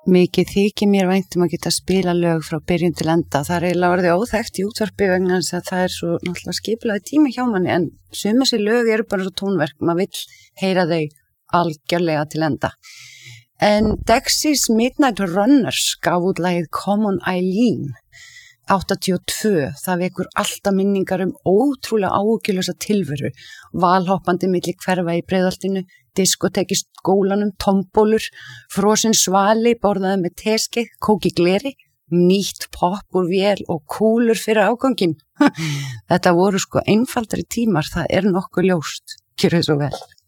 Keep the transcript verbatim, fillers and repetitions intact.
Mikið þykir mér vænt um að geta spila lög frá byrjun til enda. Það er eiginlega orðið óþekkt í útvarpi vegna þess að það er svo náttúrulega skipulaði tími hjá manni, en sum þessi lög eru bara svo tónverk, maður vill heyra þau algjörlega til enda. En Dexys Midnight Runners gaf út lagið Come on Eileen áttatíu og tvö, það vekur alltaf minningar um ótrúlega áhyggjulausa tilveru, valhoppandi milli hverfa í Breiðholtinu, diskotek í skólanum, tombólur, frosinn svali borðaði með teskeið, kók í gleri, nýtt popp úr vél og kúlur fyrir áganginn. Þetta voru sko einfaldari tímar, það er nokkuð ljóst. Gjörðu svo vel.